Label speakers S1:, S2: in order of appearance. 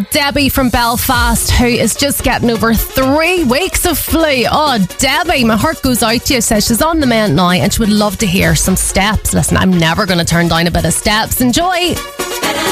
S1: Debbie from Belfast, who is just getting over 3 weeks of flu. Oh, Debbie, my heart goes out to you. Says she's on the mend now and she would love to hear some steps. Listen, I'm never going to turn down a bit of steps. Enjoy.